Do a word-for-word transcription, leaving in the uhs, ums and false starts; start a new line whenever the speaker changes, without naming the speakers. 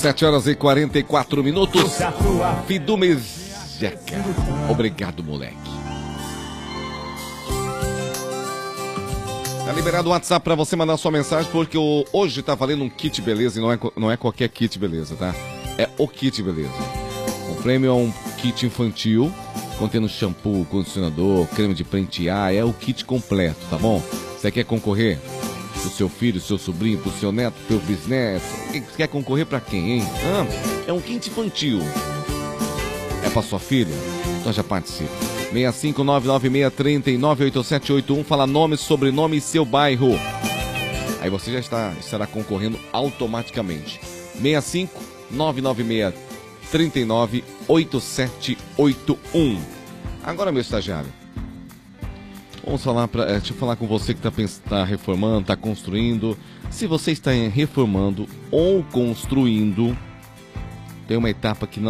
sete horas e quarenta e quatro minutos. Fidumezeca. Obrigado, moleque. Tá liberado o WhatsApp pra você mandar sua mensagem, porque o, hoje tá valendo um kit beleza e não é, não é qualquer kit beleza, tá? É o kit beleza. O prêmio é um kit infantil, contendo shampoo, condicionador, creme de pentear, é o kit completo, tá bom? Você quer concorrer? Pro seu filho, seu sobrinho, pro seu neto, pro bisneto? Quer concorrer pra quem, hein? Ah, é um kit infantil. É pra sua filha? Então já participa. seis cinco nove nove seis três nove oito sete oito um, fala nome, sobrenome e seu bairro. Aí você já está, estará concorrendo automaticamente. seis cinco nove nove seis três nove oito sete oito um. Agora, meu estagiário, vamos falar pra, é, deixa eu falar com você que está tá reformando, está construindo. Se você está reformando ou construindo, tem uma etapa que não